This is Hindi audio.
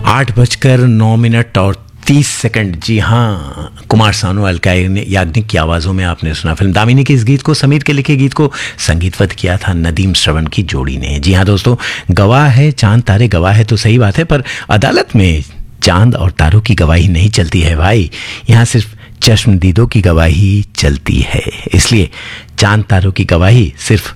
8:09 और 30 जी हाँ, कुमार सानू, अलका याग्निक की आवाज़ों में आपने सुना फिल्म दामिनी के इस गीत को। समीर के लिखे गीत को संगीतवत किया था नदीम श्रवण की जोड़ी ने। जी हाँ दोस्तों, गवाह है चांद तारे, गवाह है तो सही बात है, पर अदालत में चांद और तारों की गवाही नहीं चलती है भाई, यहाँ सिर्फ चश्मदीदों की गवाही चलती है। इसलिए चांद तारों की गवाही सिर्फ